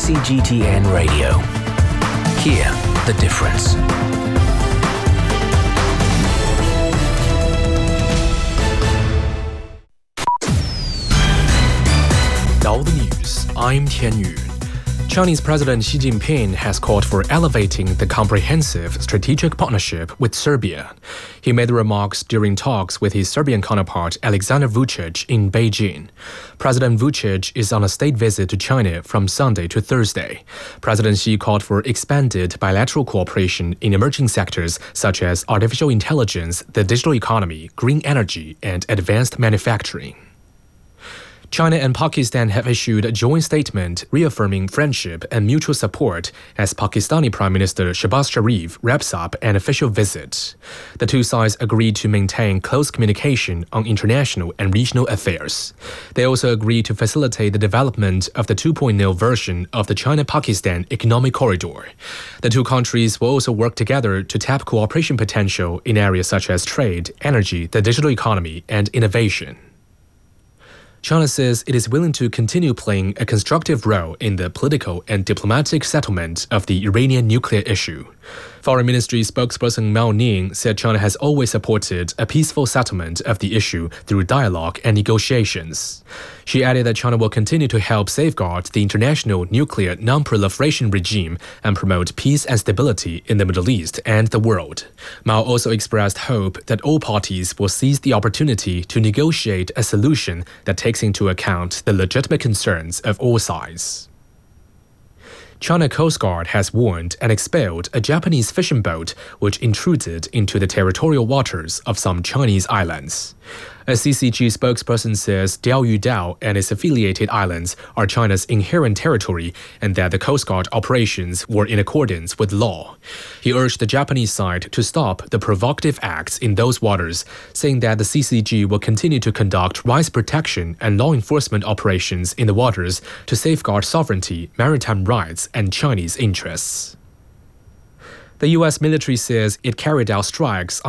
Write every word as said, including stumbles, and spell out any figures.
C G T N Radio. Hear the difference. Now the news. I'm Tian Yu. Chinese President Xi Jinping has called for elevating the comprehensive strategic partnership with Serbia. He made the remarks during talks with his Serbian counterpart Alexander Vučić in Beijing. President Vučić is on a state visit to China from Sunday to Thursday. President Xi called for expanded bilateral cooperation in emerging sectors such as artificial intelligence, the digital economy, green energy, and advanced manufacturing. China and Pakistan have issued a joint statement reaffirming friendship and mutual support as Pakistani Prime Minister Shehbaz Sharif wraps up an official visit. The two sides agreed to maintain close communication on international and regional affairs. They also agreed to facilitate the development of the two point oh version of the China-Pakistan Economic Corridor. The two countries will also work together to tap cooperation potential in areas such as trade, energy, the digital economy, and innovation. China says it is willing to continue playing a constructive role in the political and diplomatic settlement of the Iranian nuclear issue. Foreign Ministry spokesperson Mao Ning said China has always supported a peaceful settlement of the issue through dialogue and negotiations. She added that China will continue to help safeguard the international nuclear non-proliferation regime and promote peace and stability in the Middle East and the world. Mao also expressed hope that all parties will seize the opportunity to negotiate a solution that takes into account the legitimate concerns of all sides. China Coast Guard has warned and expelled a Japanese fishing boat which intruded into the territorial waters of some Chinese islands. A C C G spokesperson says Diaoyu Dao and its affiliated islands are China's inherent territory and that the Coast Guard operations were in accordance with law. He urged the Japanese side to stop the provocative acts in those waters, saying that the C C G will continue to conduct rights protection and law enforcement operations in the waters to safeguard sovereignty, maritime rights, and Chinese interests. The U S military says it carried out strikes